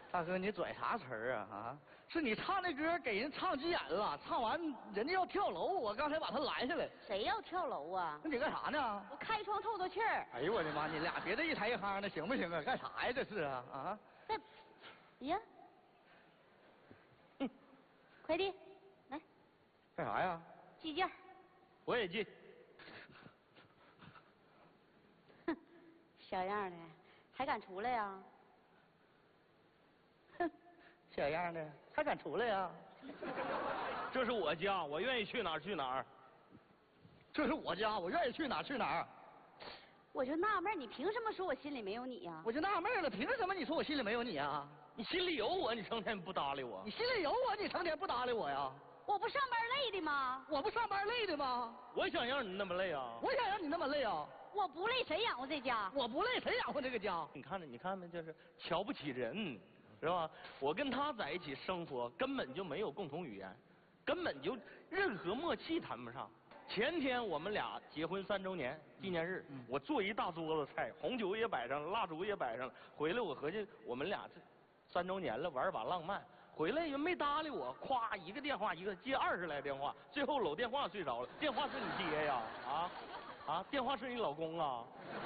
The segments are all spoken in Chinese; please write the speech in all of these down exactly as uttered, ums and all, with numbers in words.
大哥，你拽啥词儿啊？啊，是你唱那歌给人唱急眼了，唱完人家要跳楼，我刚才把他拦下来。 谁要跳楼啊？ 那你干啥呢？ 我开窗透透气儿。 哎呦我的妈，你俩别这一抬一夯的，行不行啊？干啥呀？这是啊啊！ 在，呀， 嗯， 快递，来， 干啥呀？ 寄件。 我也寄。 哼，小样的，还敢出来呀？哼， 小样的，还敢出来呀？ 这是我家，我愿意去哪儿去哪儿。 这是我家，我愿意去哪儿去哪儿。 我就纳闷，你凭什么说我心里没有你呀？ 我就纳闷了，凭什么你说我心里没有你啊？ 你心里有我，你成天不搭理我。 你心里有我，你成天不搭理我呀？ 我不上班累的吗？ 我不上班累的吗？ 我想让你那么累啊！ 我想让你那么累啊！ 我不累，谁养活这家？ 我不累，谁养活这个家？ 你看着，你看没，就是瞧不起人，是吧？我跟他在一起生活，根本就没有共同语言，根本就任何默契谈不上。前天我们俩结婚三周年纪念日，嗯、我做一大桌子菜，红酒也摆上了，蜡烛也摆上了。回来我合计我们俩这三周年了，玩把浪漫。回来也没搭理我，咵一个电话一个接二十来电话，最后搂电话睡着了。电话是你爹呀？啊啊！电话是你老公啊？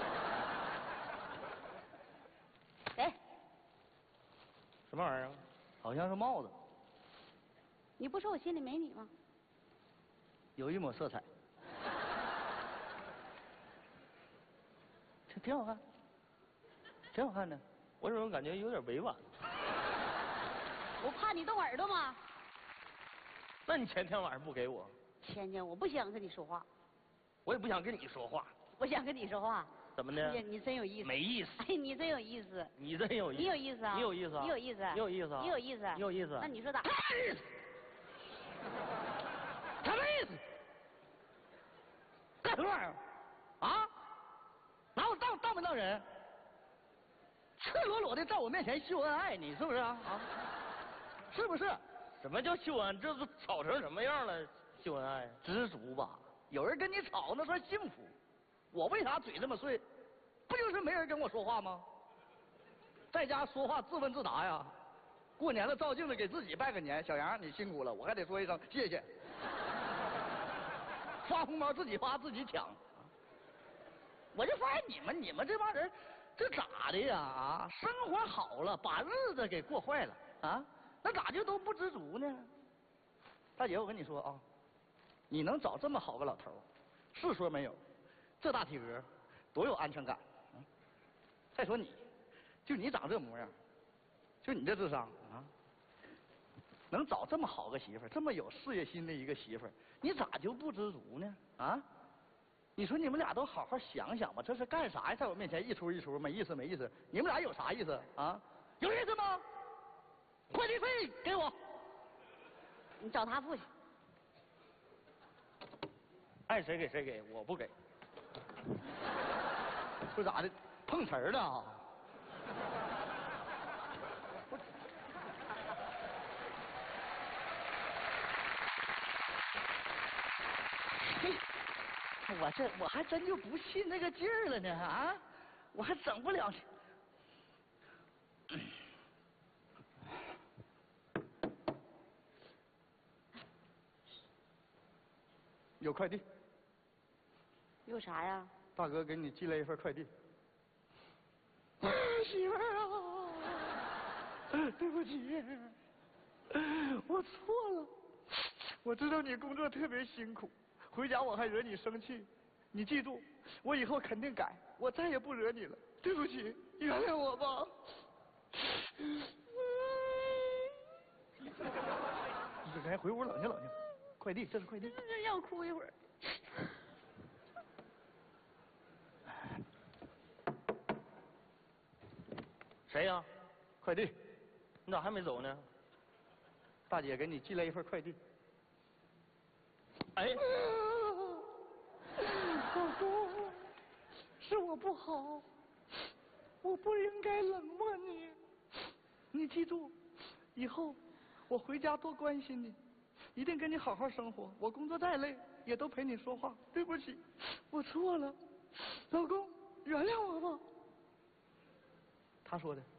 哎， 什么玩意儿？ 好像是帽子。 你不说我心里没你吗？ 有一抹色彩。这挺好看，挺好看的。 我怎么感觉有点委婉？ 我怕你动耳朵吗？ 那你前天晚上不给我？ 前天我不想跟你说话。 我也不想跟你说话。 我想跟你说话。 怎么的？ 你你真有意思。 没意思。 哎，你真有意思。 你真有意思。 你有意思啊？ 你有意思啊？ 你有意思。 你有意思啊？ 你有意思。 你有意思。 那你说咋？ 什么意思？干什么玩意儿？啊？拿我当当没当人？赤裸裸的在我面前秀恩爱，你是不是啊？啊？是不是？ 什么叫秀恩？这都吵成什么样了？秀恩爱？ 知足吧。有人跟你吵那算幸福。我为啥嘴这么碎？不就是没人跟我说话吗？在家说话自问自答呀。过年了照镜子给自己拜个年，小杨你辛苦了，我还得说一声谢谢。发红包自己发自己抢。我就发现你们你们这帮人这咋的呀？啊，生活好了，把日子给过坏了啊，那咋就都不知足呢？大姐，我跟你说啊，你能找这么好个老头，是说没有，这大体格多有安全感。嗯，再说你，就你长这模样，就你这智商啊，能找这么好个媳妇儿，这么有事业心的一个媳妇儿，你咋就不知足呢？啊？你说你们俩都好好想想吧，这是干啥呀？在我面前一出一出，没意思没意思。你们俩有啥意思啊？有意思吗？快递费给我。 你找他父亲。 爱谁给谁给，我不给。 这咋的？碰瓷儿的啊？我这我还真就不信那个劲儿了呢啊！我还整不了。有快递。 有啥呀？ 大哥给你寄来一份快递。媳妇儿啊，对不起，我错了。我知道你工作特别辛苦。回家我还惹你生气，你记住，我以后肯定改，我再也不惹你了。对不起，原谅我吧。你赶紧回屋冷静冷静。快递，这是快递。 让我哭一会儿。 谁呀？ 快递。 你咋还没走呢？ 大姐给你寄来一份快递。 哎。 老公，是我不好，我不应该冷漠你。你记住，以后我回家多关心你，一定跟你好好生活。我工作再累，也都陪你说话。对不起，我错了，老公，原谅我吧。他说的。